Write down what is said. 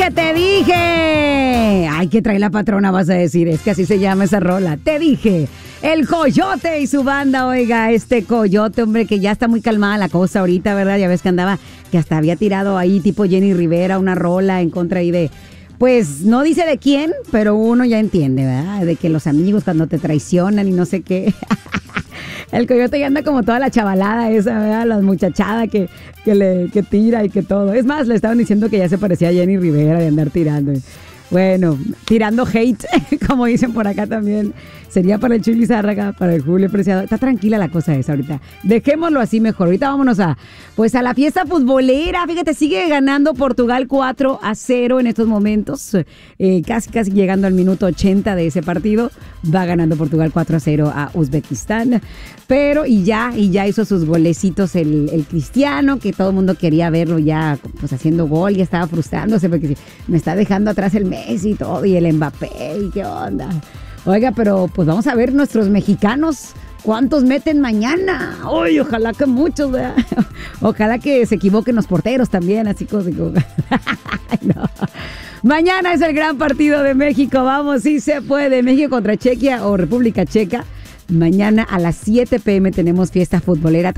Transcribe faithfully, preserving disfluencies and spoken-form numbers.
dije, te dije. Ay, que trae la patrona, vas a decir. Es que así se llama esa rola. Te dije. El Coyote y su banda, oiga, este Coyote, hombre, que ya está muy calmada la cosa ahorita, ¿verdad? Ya ves que andaba, que hasta había tirado ahí tipo Jenny Rivera una rola en contra ahí de... Pues no dice de quién, pero uno ya entiende, ¿verdad? De que los amigos cuando te traicionan y no sé qué. El Coyote ya anda como toda la chavalada esa, ¿verdad? La muchachada que, que, le, que tira y que todo. Es más, le estaban diciendo que ya se parecía a Jenny Rivera de andar tirando. Bueno, tirando hate, como dicen por acá también. Sería para el Chuy Zárraga, para el Julio Preciado. Está tranquila la cosa esa ahorita. Dejémoslo así mejor. Ahorita vámonos a, pues a la fiesta futbolera. Fíjate, sigue ganando Portugal cuatro a cero en estos momentos. Eh, casi, casi llegando al minuto ochenta de ese partido. Va ganando Portugal cuatro a cero a Uzbekistán. Pero, y ya, y ya hizo sus golecitos el, el Cristiano, que todo el mundo quería verlo ya, pues haciendo gol. Ya estaba frustrándose porque me está dejando atrás el Messi y todo, y el Mbappé, y qué onda. Oiga, pero pues vamos a ver nuestros mexicanos cuántos meten mañana. Uy, ojalá que muchos, ¿verdad? Ojalá que se equivoquen los porteros también, así como... no. Mañana es el gran partido de México, vamos, sí se puede. México contra Chequia o República Checa. Mañana a las siete p m tenemos fiesta futbolera.